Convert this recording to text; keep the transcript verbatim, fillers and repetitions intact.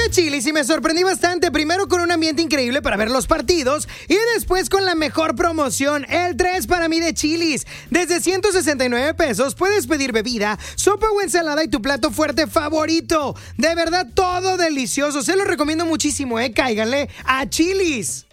a Chili's y me sorprendí bastante. Primero con un ambiente increíble para ver los partidos y después con la mejor promoción, el tres para mí de Chili's. Desde ciento sesenta y nueve pesos puedes pedir bebida, sopa o ensalada y tu plato fuerte favorito. De verdad, todo delicioso. Se lo recomiendo muchísimo, ¿eh? Cáiganle a Chili's.